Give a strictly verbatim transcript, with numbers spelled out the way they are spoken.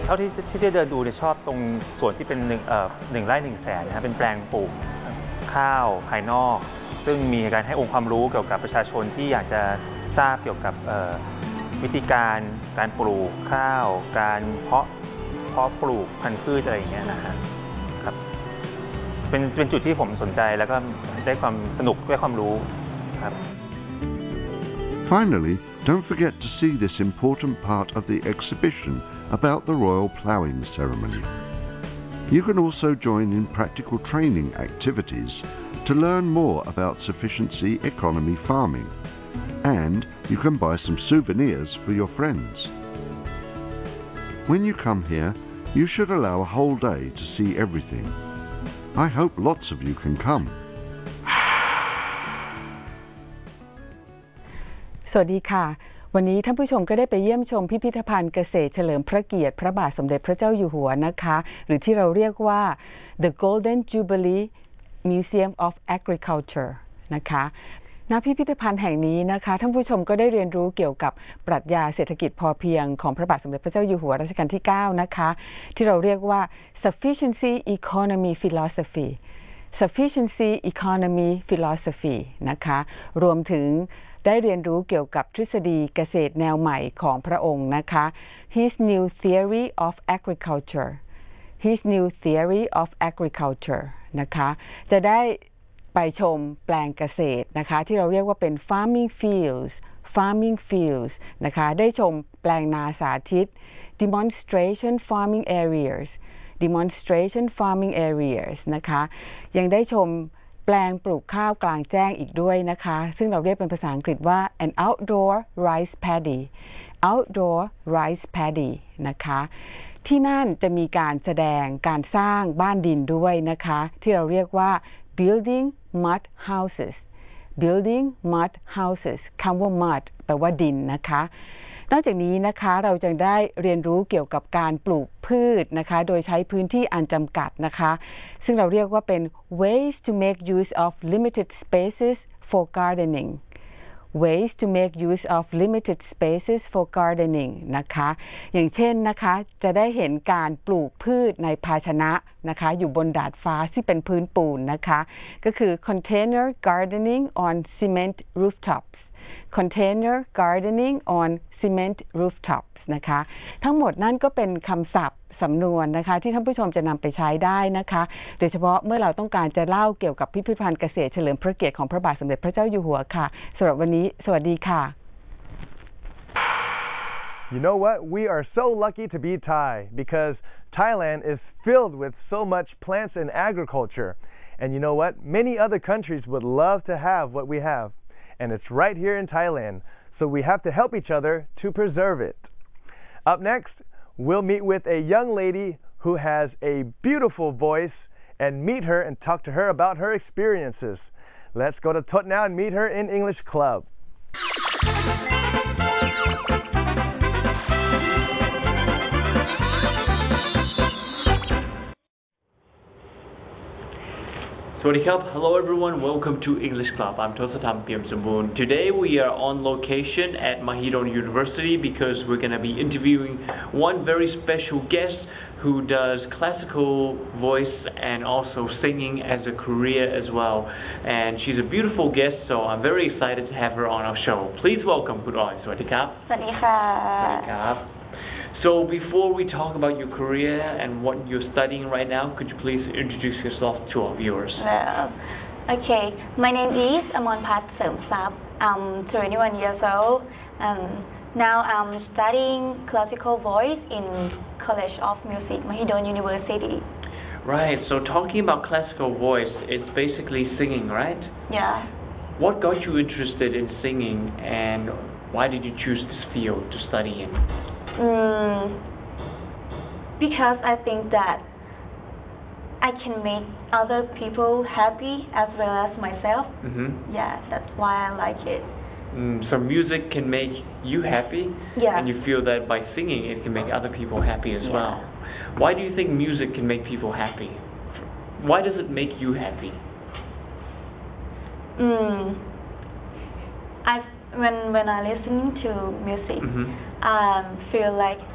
เท่าที่ที่ได้เดินดูเนี่ยชอบตรงส่วนที่เป็นหนึ่งเอ่อหนึ่งไร่หนึ่งแสนนะครับเป็นแปลงปลูกข้าวภายนอกซึ่งมีการให้องค์ความรู้เกี่ยวกับประชาชนที่อยากจะทราบเกี่ยวกับวิธีการการปลูกข้าวการเพาะเพาะปลูกพันธุ์พืชอะไรอย่างเงี้ยนะครับครับเป็นเป็นจุดที่ผมสนใจแล้วก็ได้ความสนุกได้ความรู้ครับ Finally, don't forget to see this important part of the exhibition about the royal ploughing ceremony. You can also join in practical training activities to learn more about sufficiency economy farming, and you can buy some souvenirs for your friends. When you come here, you should allow a whole day to see everything. I hope lots of you can come. สวัสดีค่ะวันนี้ท่านผู้ชมก็ได้ไปเยี่ยมชมพิพิธภัณฑ์เกษตรเฉลิมพระเกียรติพระบาทสมเด็จพระเจ้าอยู่หัวนะคะหรือที่เราเรียกว่า The Golden Jubilee Museum of Agriculture นะคะณพิพิธภัณฑ์แห่งนี้นะคะท่านผู้ชมก็ได้เรียนรู้เกี่ยวกับปรัชญาเศรษฐกิจพอเพียงของพระบาทสมเด็จพระเจ้าอยู่หัวรัชกาลที่เก้านะคะที่เราเรียกว่า Sufficiency Economy Philosophy Sufficiency Economy Philosophy นะคะรวมถึงได้เรียนรู้เกี่ยวกับทฤษฎีเกษตรแนวใหม่ของพระองค์นะคะ His New Theory of Agriculture His New Theory of Agriculture นะคะจะได้ไปชมแปลงเกษตรนะคะที่เราเรียกว่าเป็น Farming Fields Farming Fields นะคะได้ชมแปลงนาสาธิต Demonstration Farming Areas Demonstration Farming Areas นะคะยังได้ชมแปลงปลูกข้าวกลางแจ้งอีกด้วยนะคะซึ่งเราเรียกเป็นภาษาอังกฤษว่า an outdoor rice paddy outdoor rice paddy นะคะที่นั่นจะมีการแสดงการสร้างบ้านดินด้วยนะคะที่เราเรียกว่า building mud houses building mud houses คำว่า mud แปลว่าดินนะคะนอกจากนี้นะคะเราจะได้เรียนรู้เกี่ยวกับการปลูกพืชนะคะโดยใช้พื้นที่อันจำกัดนะคะซึ่งเราเรียกว่าเป็น ways to make use of limited spaces for gardening ways to make use of limited spaces for gardening นะคะอย่างเช่นนะคะจะได้เห็นการปลูกพืชในภาชนะนะคะอยู่บนดาดฟ้าที่เป็นพื้นปูนนะคะก็คือ container gardening on cement rooftops container gardening on cement rooftops นะคะทั้งหมดนั่นก็เป็นคำศัพท์สำนวนนะคะที่ท่านผู้ชมจะนำไปใช้ได้นะคะโดยเฉพาะเมื่อเราต้องการจะเล่าเกี่ยวกับพิพิธภัณฑ์เกษตรเฉลิมพระเกียรติของพระบาทสมเด็จพระเจ้าอยู่หัวค่ะสำหรับวันนี้สวัสดีค่ะ You know what? We are so lucky to be Thai because Thailand is filled with so much plants and agriculture. And you know what? Many other countries would love to have what we have. And it's right here in Thailand. So we have to help each other to preserve it. Up next, we'll meet with a young lady who has a beautiful voice and meet her and talk to her about her experiences. Let's go to Tot now and meet her in English Club. Hello everyone, welcome to English Club. I'm Tosatam Piamsambun. Today we are on location at Mahidol University because we're going to be interviewing one very special guest who does classical voice and also singing as a career as well. And she's a beautiful guest, so I'm very excited to have her on our show. Please welcome Kun Oi. Sawadee krab. Sawadee krab. Sawadee krab. So before we talk about your career and what you're studying right now, could you please introduce yourself to our viewers? Well, okay. My name is Amonpat Seumsap. I'm twenty-one years old, and now I'm studying classical voice in College of Music, Mahidol University. Right. So talking about classical voice, it's basically singing, right? Yeah. What got you interested in singing, and why did you choose this field to study in? Mm, because I think that I can make other people happy as well as myself. Mm-hmm. Yeah, that's why I like it. Mm, so music can make you happy, yeah. and you feel that by singing it can make other people happy as yeah. well. Why do you think music can make people happy? Why does it make you happy? Mm, I when when I listening to music, mm-hmm. I um, feel like